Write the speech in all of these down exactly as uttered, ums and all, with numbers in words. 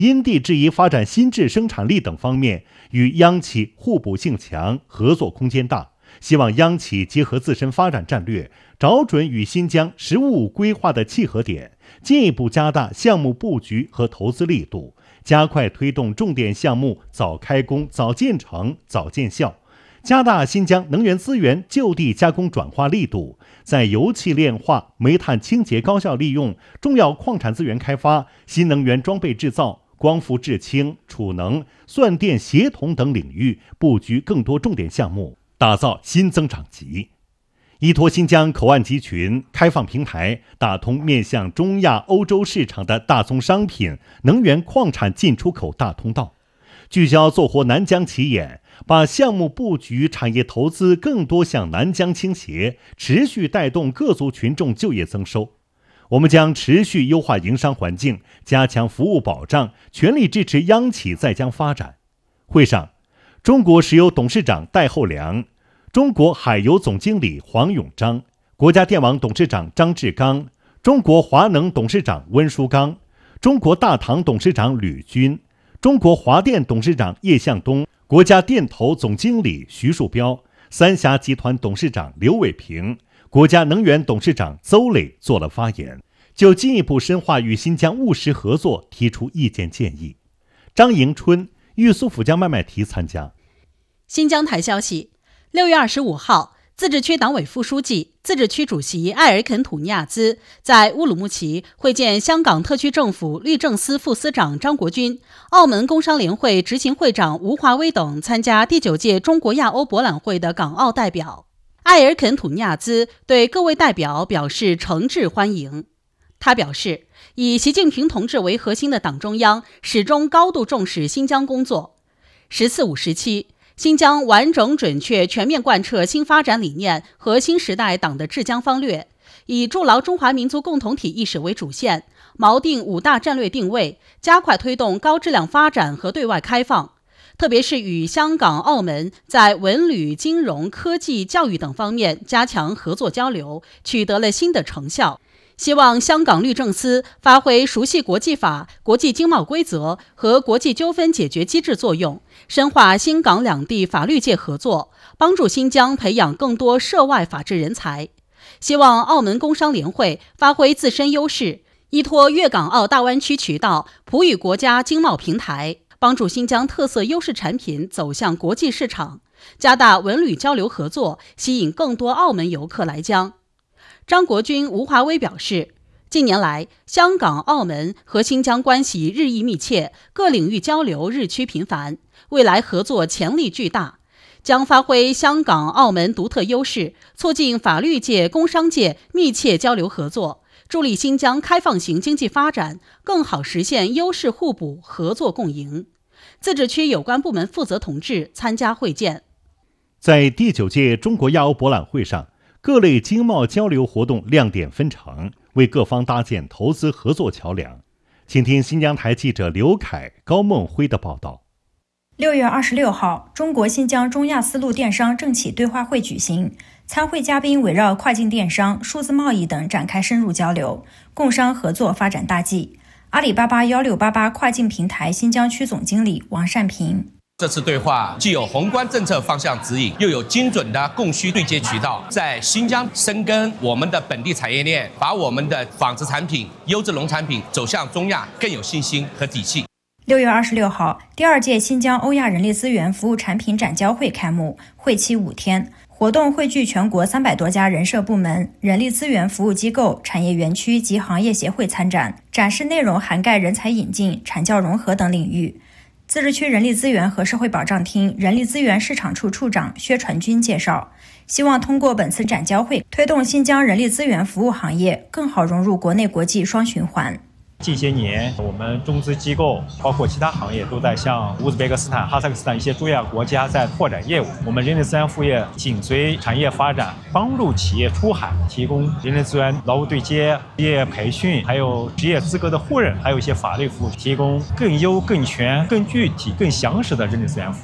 因地制宜发展新质生产力等方面，与央企互补性强，合作空间大。希望央企结合自身发展战略，找准与新疆“十五五”规划的契合点，进一步加大项目布局和投资力度，加快推动重点项目早开工、早建成、早见效，加大新疆能源资源就地加工转化力度，在油气炼化、煤炭清洁高效利用、重要矿产资源开发、新能源装备制造、光伏制氢、储能、算电协同等领域布局更多重点项目，打造新增长极。依托新疆口岸集群开放平台，打通面向中亚、欧洲市场的大宗商品、能源矿产进出口大通道，聚焦做活南疆企业，把项目布局、产业投资更多向南疆倾斜，持续带动各族群众就业增收。我们将持续优化营商环境，加强服务保障，全力支持央企在疆发展。会上，中国石油董事长戴厚良、中国海油总经理黄永章、国家电网董事长张志刚、中国华能董事长温书刚、中国大唐董事长吕军、中国华电董事长叶向东、国家电投总经理徐树标、三峡集团董事长刘伟平、国家能源董事长邹磊做了发言，就进一步深化与新疆务实合作提出意见建议。张迎春、玉苏府江麦麦提参加。 新疆台消息，六月二十五号，自治区党委副书记、自治区主席艾尔肯·土尼亚兹在乌鲁木齐会见香港特区政府律政司副司长张国军、澳门工商联会执行会长吴华威等参加第九届中国亚欧博览会的港澳代表。艾尔肯·土尼亚兹对各位代表表示诚挚欢迎。他表示，以习近平同志为核心的党中央始终高度重视新疆工作。十四五时期，新疆完整准确全面贯彻新发展理念和新时代党的治疆方略，以筑牢中华民族共同体意识为主线，锚定五大战略定位，加快推动高质量发展和对外开放，特别是与香港、澳门在文旅、金融、科技、教育等方面加强合作交流，取得了新的成效。希望香港律政司发挥熟悉国际法、国际经贸规则和国际纠纷解决机制作用，深化新港两地法律界合作，帮助新疆培养更多涉外法治人才。希望澳门工商联会发挥自身优势，依托粤港澳大湾区渠道，普与国家经贸平台，帮助新疆特色优势产品走向国际市场，加大文旅交流合作，吸引更多澳门游客来疆。张国军、吴华威表示，近年来，香港、澳门和新疆关系日益密切，各领域交流日趋频繁，未来合作潜力巨大，将发挥香港、澳门独特优势，促进法律界、工商界密切交流合作，助力新疆开放型经济发展，更好实现优势互补、合作共赢。自治区有关部门负责同志参加会见。 在第九届中国亚欧博览会上，各类经贸交流活动亮点纷呈，为各方搭建投资合作桥梁。请听新疆台记者刘凯、高梦辉的报道。 六月二十六号，中国新疆中亚丝路电商政企对话会举行，参会嘉宾围绕跨境电商、数字贸易等展开深入交流，共商合作发展大计。阿里巴巴幺六八八跨境平台新疆区总经理王善平， 这次对话既有宏观政策方向指引，又有精准的供需对接渠道，在新疆深耕我们的本地产业链，把我们的纺织产品、优质农产品走向中亚更有信心和底气。 六月二十六号，第二届新疆欧亚人力资源服务产品展交会开幕，会期五天。活动汇聚全国三百多家人社部门、人力资源服务机构、产业园区及行业协会参展，展示内容涵盖人才引进、产教融合等领域。自治区人力资源和社会保障厅人力资源市场处处长薛传军介绍，希望通过本次展交会，推动新疆人力资源服务行业更好融入国内国际双循环。 近些年，我们中资机构包括其他行业都在向乌兹别克斯坦、哈萨克斯坦一些中亚国家在拓展业务。我们人力资源服务业紧随产业发展，帮助企业出海，提供人力资源劳务对接、职业培训，还有职业资格的互认，还有一些法律服务，提供更优、更全、更具体、更详实的人力资源服务。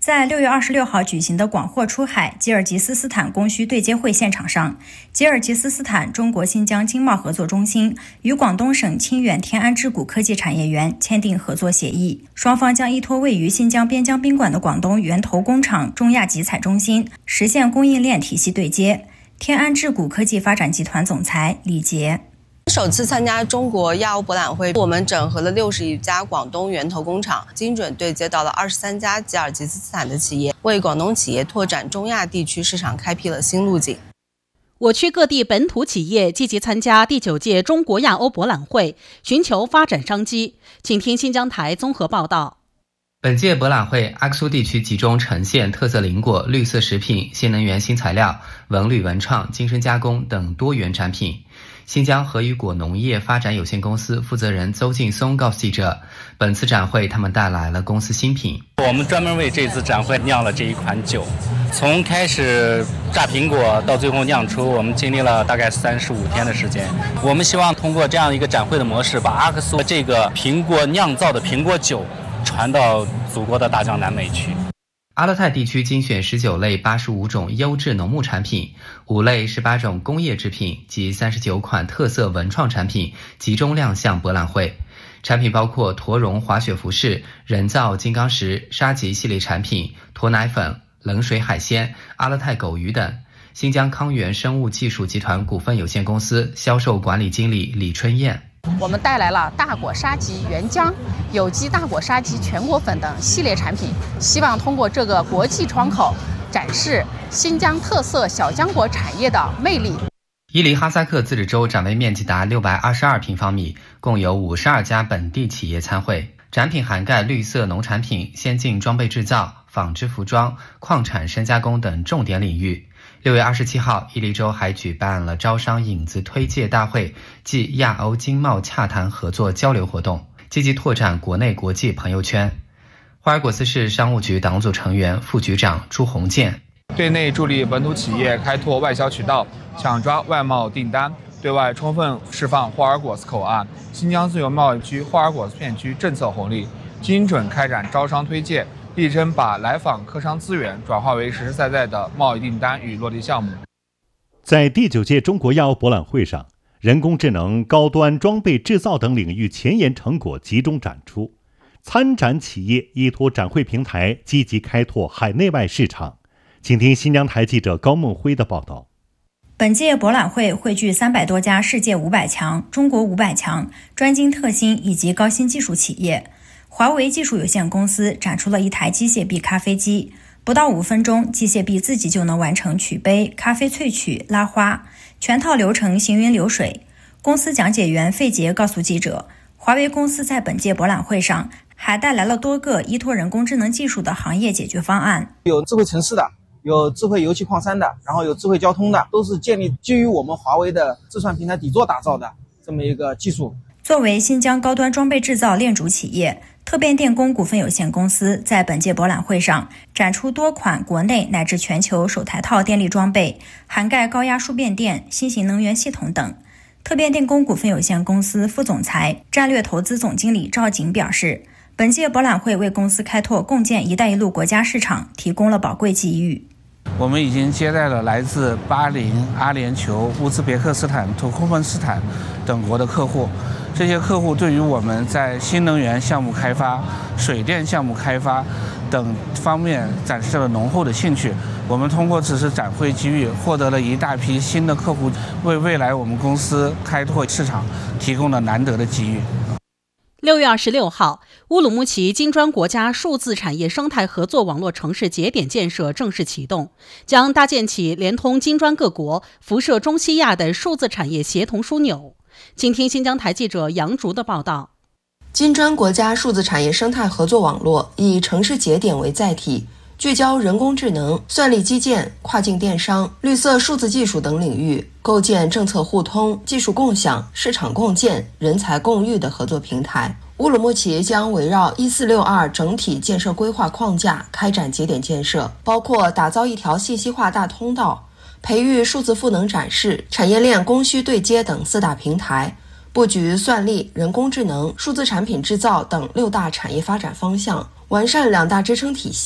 在六月二十六号举行的广货出海吉尔吉斯斯坦供需对接会现场上，吉尔吉斯斯坦中国新疆经贸合作中心与广东省清远天安之谷科技产业园签订合作协议，双方将依托位于新疆边疆宾馆的广东源头工厂中亚集采中心，实现供应链体系对接。天安之谷科技发展集团总裁李杰。 首次参加中国亚欧博览会，我们整合了六十余家广东源头工厂，精准对接到了二十三家吉尔吉斯斯坦的企业，为广东企业拓展中亚地区市场开辟了新路径。 我区各地本土企业积极参加第九届中国亚欧博览会，寻求发展商机。请听新疆台综合报道。 本届博览会，阿克苏地区集中呈现特色林果、绿色食品、新能源新材料、文旅文创、精深加工等多元产品。新疆和雨果农业发展有限公司负责人邹劲松告诉记者，本次展会他们带来了公司新品。 我们专门为这次展会酿了这一款酒，从开始榨苹果到最后酿出，我们经历了大概三十五天的时间。我们希望通过这样一个展会的模式，把阿克苏这个苹果酿造的苹果酒传到祖国的大江南北去。 阿勒泰地区精选十九类八十五种优质农牧产品，五类十八种工业制品及三十九款特色文创产品集中亮相博览会。产品包括驼绒滑雪服饰、人造金刚石、沙棘系列产品、驼奶粉、冷水海鲜、阿勒泰狗鱼等。新疆康源生物技术集团股份有限公司销售管理经理李春燕。 我们带来了大果沙棘原浆、有机大果沙棘全果粉等系列产品，希望通过这个国际窗口展示新疆特色小浆果产业的魅力。 伊犁哈萨克自治州展位面积达六百二十二平方米，共有五十二家本地企业参会，展品涵盖绿色农产品、先进装备制造、纺织服装、矿产深加工等重点领域。六月二十七号，伊犁州还举办了招商引资推介大会暨亚欧经贸洽谈合作交流活动，积极拓展国内国际朋友圈。霍尔果斯市商务局党组成员、副局长朱洪建。 对内助力本土企业开拓外销渠道，抢抓外贸订单，对外充分释放霍尔果斯口岸、新疆自由贸易区霍尔果斯片区政策红利，精准开展招商推介，力争把来访客商资源转化为实实在在的贸易订单与落地项目。 在第九届中国亚欧博览会上，人工智能、高端装备制造等领域前沿成果集中展出，参展企业依托展会平台积极开拓海内外市场。请听新疆台记者高梦辉的报道。 本届博览会汇聚三百多家世界五百强、中国五百强、专精特新以及高新技术企业。华为技术有限公司展出了一台机械臂咖啡机，不到五分钟，机械臂自己就能完成取杯、咖啡萃取、拉花，全套流程行云流水。公司讲解员费杰告诉记者，华为公司在本届博览会上还带来了多个依托人工智能技术的行业解决方案， 有智慧城市的，有智慧油气矿山的，然后有智慧交通的，都是建立基于我们华为的智算平台底座打造的这么一个技术。 作为新疆高端装备制造链主企业，特变电工股份有限公司在本届博览会上展出多款国内乃至全球首台套电力装备，涵盖高压输变电、新型能源系统等。特变电工股份有限公司副总裁、战略投资总经理赵景表示，本届博览会为公司开拓共建“一带一路”国家市场提供了宝贵机遇。 我们已经接待了来自巴林、阿联酋、乌兹别克斯坦、土库曼斯坦等国的客户。这些客户对于我们在新能源项目开发、水电项目开发等方面展示了浓厚的兴趣。我们通过此次展会机遇，获得了一大批新的客户，为未来我们公司开拓市场提供了难得的机遇。 六月二十六号，乌鲁木齐金砖国家数字产业生态合作网络城市节点建设正式启动，将搭建起连通金砖各国、辐射中西亚的数字产业协同枢纽。请听新疆台记者杨竹的报道。 金砖国家数字产业生态合作网络以城市节点为载体，聚焦人工智能、算力基建、跨境电商、绿色数字技术等领域，构建政策互通、技术共享、市场共建、人才共育的合作平台。乌鲁木齐将围绕一四六二整体建设规划框架开展节点建设，包括打造一条信息化大通道、培育数字赋能展示、产业链供需对接等四大平台，布局算力、人工智能、数字产品制造等六大产业发展方向，完善两大支撑体系。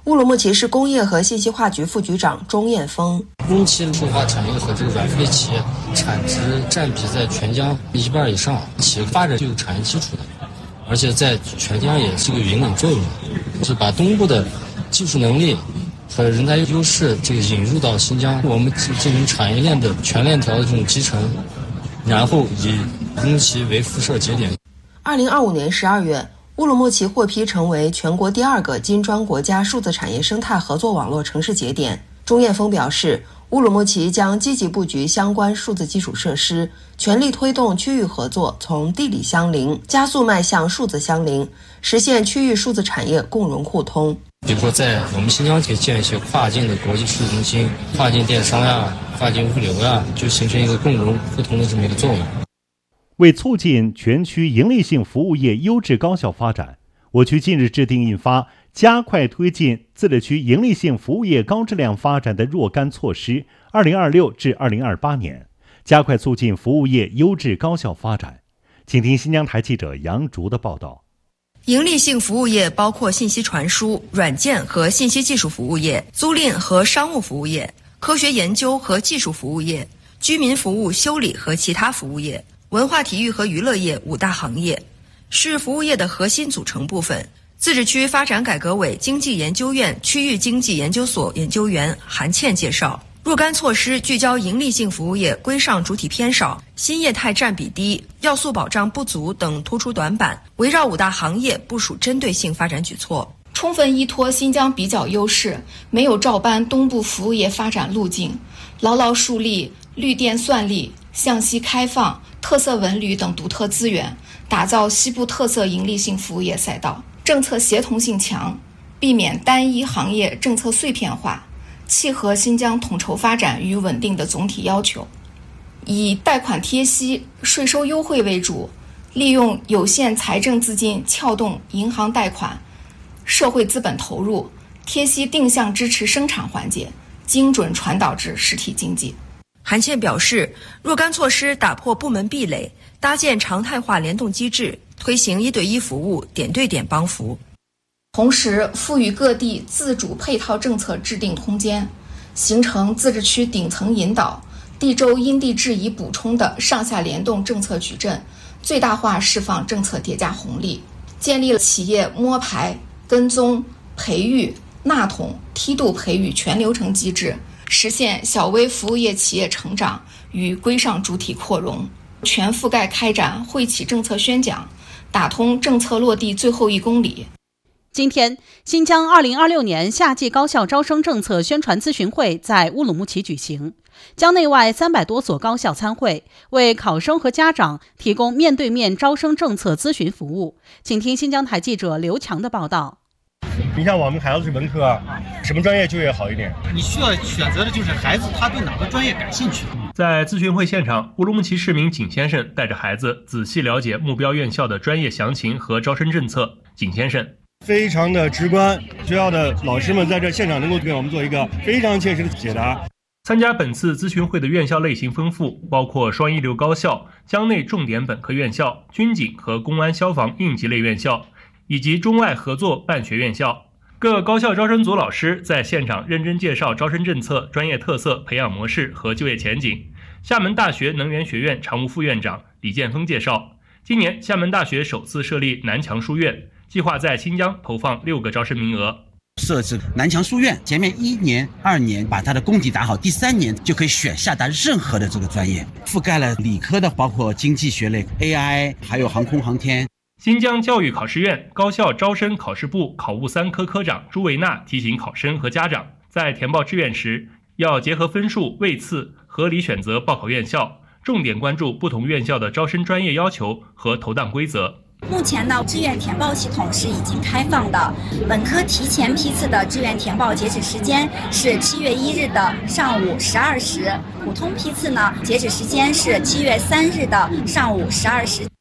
乌鲁木齐市工业和信息化局副局长钟艳峰： 乌鲁木齐数字化产业和这个软科技企业产值占比在全疆一半以上，企业发展就有产业基础的，而且在全疆也是个引领作用，是把东部的技术能力和人才优势这个引入到新疆，我们进行产业链的全链条的这种集成，然后以乌鲁木齐为辐射节点。 二零二五年十二月，乌鲁木齐获批成为全国第二个金砖国家数字产业生态合作网络城市节点。钟艳峰表示，乌鲁木齐将积极布局相关数字基础设施，全力推动区域合作从地理相邻加速迈向数字相邻，实现区域数字产业共融互通。 比如说在我们新疆可以建一些跨境的国际数字中心，跨境电商呀、跨境物流呀，就形成一个共融互通的这么一个作用。 为促进全区营利性服务业优质高效发展，我区近日制定印发加快推进自治区营利性服务业高质量发展的若干措施 ,二零二六 至二零二八年，加快促进服务业优质高效发展。请听新疆台记者杨竹的报道。 营利性服务业包括信息传输、软件和信息技术服务业、租赁和商务服务业、科学研究和技术服务业、居民服务修理和其他服务业、文化体育和娱乐业五大行业，是服务业的核心组成部分。自治区发展改革委经济研究院区域经济研究所研究员韩倩介绍，若干措施聚焦营利性服务业规上主体偏少、新业态占比低、要素保障不足等突出短板，围绕五大行业部署针对性发展举措， 充分依托新疆比较优势，没有照搬东部服务业发展路径，牢牢树立绿电算力、向西开放、特色文旅等独特资源，打造西部特色营利性服务业赛道。政策协同性强，避免单一行业政策碎片化，契合新疆统筹发展与稳定的总体要求。以贷款贴息、税收优惠为主，利用有限财政资金撬动银行贷款、社会资本投入，贴息定向支持生产环节，精准传导至实体经济。 韩倩表示，若干措施打破部门壁垒，搭建常态化联动机制，推行一对一服务、点对点帮扶。 同时，赋予各地自主配套政策制定空间，形成自治区顶层引导、地州因地制宜补充的上下联动政策矩阵，最大化释放政策叠加红利，建立了企业摸排、跟踪、培育、纳统、梯度培育全流程机制，实现小微服务业企业成长与规上主体扩容，全覆盖开展惠企政策宣讲，打通政策落地最后一公里。 今天，新疆二零二六年夏季高校招生政策宣传咨询会在乌鲁木齐举行，疆内外三百多所高校参会，为考生和家长提供面对面招生政策咨询服务。请听新疆台记者刘强的报道。 你像我们孩子是文科，什么专业就业好一点？ 你需要选择的就是孩子他对哪个专业感兴趣。 在咨询会现场，乌鲁木齐市民景先生带着孩子仔细了解目标院校的专业详情和招生政策。景先生非常的直观，学校的老师们在这现场能够给我们做一个非常切实的解答。 参加本次咨询会的院校类型丰富，包括双一流高校、疆内重点本科院校、军警和公安消防应急类院校，以及中外合作办学院校。各高校招生组老师在现场认真介绍招生政策、专业特色、培养模式和就业前景。厦门大学能源学院常务副院长李建峰介绍，今年厦门大学首次设立南强书院，计划在新疆投放六个招生名额。 设置南强书院，前面一年、二年把它的功底打好，第三年就可以选厦大任何的这个专业，覆盖了理科的，包括经济学类、A I， 还有航空航天。 新疆教育考试院高校招生考试部考务三科科长朱维娜提醒考生和家长，在填报志愿时要结合分数、位次，合理选择报考院校，重点关注不同院校的招生专业要求和投档规则。 目前呢，志愿填报系统是已经开放的，本科提前批次的志愿填报截止时间是七月一日的上午十二时，普通批次呢截止时间是七月三日的上午十二时。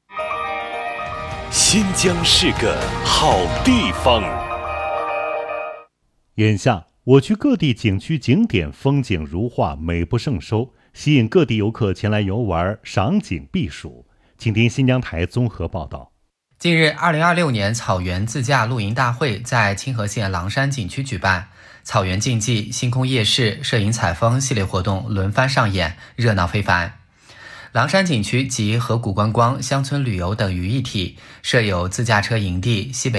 新疆是个好地方。 眼下，我区各地景区景点风景如画，美不胜收，吸引各地游客前来游玩、赏景避暑。请听新疆台综合报道。 近日，二零二六年草原自驾露营大会在清河县狼山景区举办，草原竞技、星空夜视、摄影采风系列活动轮番上演，热闹非凡。狼山景区集河谷观光、乡村旅游等于一体，设有自驾车营地、西北